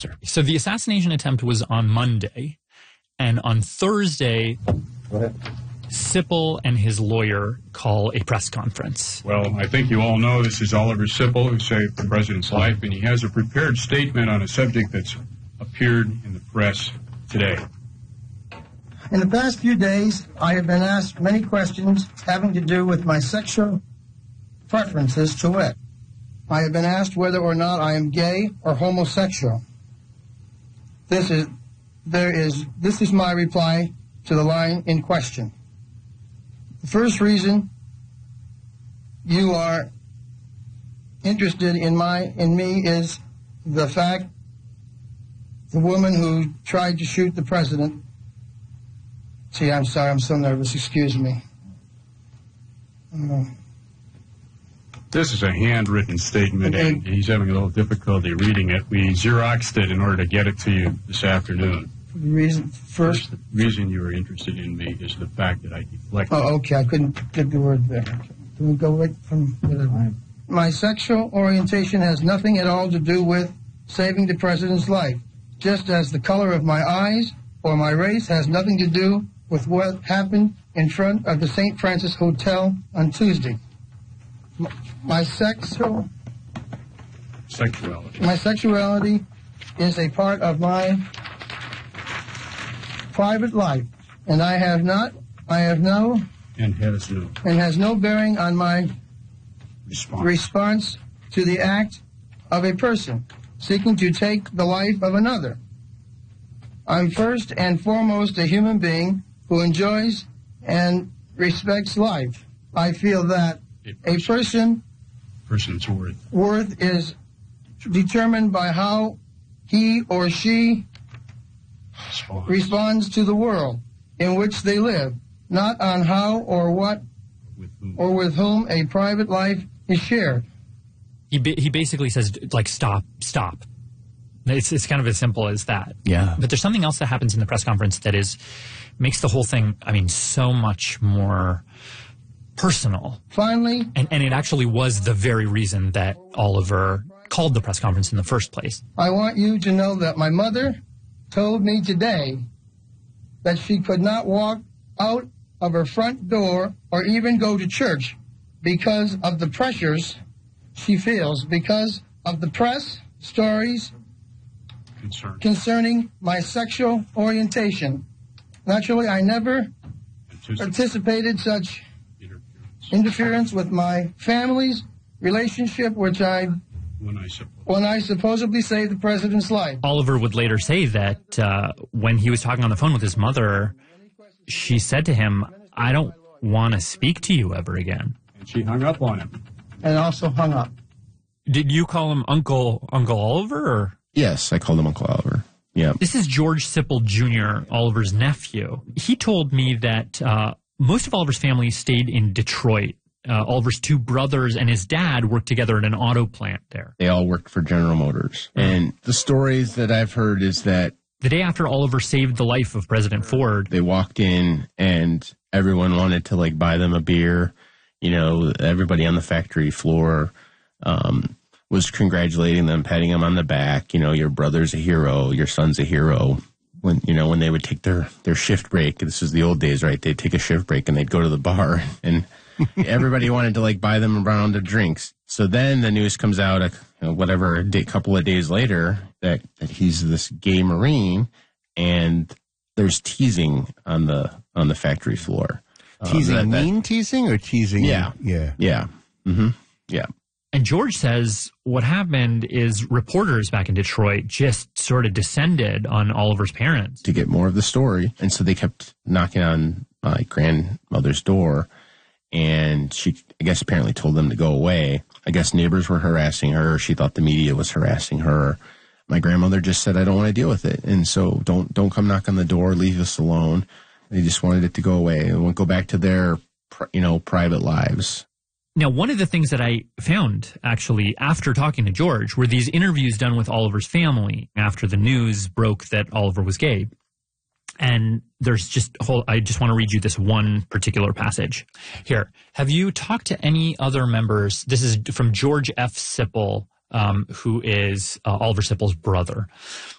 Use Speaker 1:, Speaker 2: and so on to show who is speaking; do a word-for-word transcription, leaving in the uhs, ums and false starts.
Speaker 1: So the assassination attempt was on Monday, and on Thursday, Sipple and his lawyer call a press conference.
Speaker 2: Well, I think you all know this is Oliver Sipple, who saved the president's life, and he has a prepared statement on a subject that's appeared in the press today.
Speaker 3: In the past few days, I have been asked many questions having to do with my sexual preferences, to wit. I have been asked whether or not I am gay or homosexual. This is, there is, this is my reply to the line in question. The first reason you are interested in my, in me is the fact the woman who tried to shoot the president. See, I'm sorry, I'm so nervous, excuse me. Uh,
Speaker 2: This is a handwritten statement,
Speaker 3: okay.
Speaker 2: and he's having a little difficulty reading it. We Xeroxed it in order to get it to you this afternoon.
Speaker 3: The reason, first...
Speaker 2: The reason you were interested in me is the fact that I deflected.
Speaker 3: Oh, okay, I couldn't get the word there. Can we go right from whatever? My sexual orientation has nothing at all to do with saving the president's life, just as the color of my eyes or my race has nothing to do with what happened in front of the Saint Francis Hotel on Tuesday. My sexual
Speaker 2: Sexuality.
Speaker 3: my sexuality is a part of my private life, and I have not I have no
Speaker 2: And has no
Speaker 3: and has no bearing on my
Speaker 2: response.
Speaker 3: response to the act of a person seeking to take the life of another. I'm first and foremost a human being who enjoys and respects life. I feel that a person
Speaker 2: person's worth.
Speaker 3: worth is determined by how he or she
Speaker 2: Response.
Speaker 3: responds to the world in which they live, not on how or what
Speaker 2: With whom?
Speaker 3: or with whom a private life is shared.
Speaker 1: He ba- he basically says, like, stop, stop. It's it's kind of as simple as that.
Speaker 4: Yeah.
Speaker 1: But there's something else that happens in the press conference that is makes the whole thing, I mean, so much more personal.
Speaker 3: Finally,
Speaker 1: And and it actually was the very reason that Oliver called the press conference in the first place.
Speaker 3: I want you to know that my mother told me today that she could not walk out of her front door or even go to church because of the pressures she feels, because of the press stories
Speaker 2: Concern.
Speaker 3: concerning my sexual orientation. Naturally, I never anticipated such interference with my family's relationship, which I,
Speaker 2: When I suppose.
Speaker 3: when I supposedly saved the president's life.
Speaker 1: Oliver would later say that uh, when he was talking on the phone with his mother, she said to him, I don't want to speak to you ever again.
Speaker 2: And she hung up on him.
Speaker 3: And also hung up.
Speaker 1: Did you call him Uncle Uncle Oliver? Or?
Speaker 4: Yes, I called him Uncle Oliver. Yeah.
Speaker 1: This is George Sipple Junior, Oliver's nephew. He told me that uh, most of Oliver's family stayed in Detroit. Uh, Oliver's two brothers and his dad worked together at an auto plant there.
Speaker 4: They all worked for General Motors. And the stories that I've heard is that
Speaker 1: The day after Oliver saved the life of President Ford,
Speaker 4: they walked in and everyone wanted to, like, buy them a beer. You know, everybody on the factory floor um, was congratulating them, patting them on the back. You know, your brother's a hero, your son's a hero. When, you know, when they would take their, their shift break, this is the old days, right? They'd take a shift break and they'd go to the bar and everybody wanted to, like, buy them a round of drinks. So then the news comes out, a, you know, whatever, a day, couple of days later, that, that he's this gay Marine, and there's teasing on the on the factory floor.
Speaker 5: Teasing,
Speaker 4: Um, that- that-
Speaker 5: mean teasing or teasing?
Speaker 4: Yeah.
Speaker 5: Yeah.
Speaker 4: Yeah. Mm-hmm. Yeah.
Speaker 1: and George says what happened is reporters back in Detroit just sort of descended on Oliver's parents.
Speaker 4: To get more of the story. And so they kept knocking on my grandmother's door, and she, I guess, apparently told them to go away. I guess neighbors were harassing her. She thought the media was harassing her. My grandmother just said, I don't want to deal with it. And so don't don't come knock on the door. Leave us alone. They just wanted it to go away and won't go back to their, you know, private lives.
Speaker 1: Now, one of the things that I found, actually, after talking to George, were these interviews done with Oliver's family after the news broke that Oliver was gay. And there's just a whole, I just want to read you this one particular passage. Here, have you talked to any other members? This is from George F. Sipple, um, who is uh, Oliver Sipple's brother.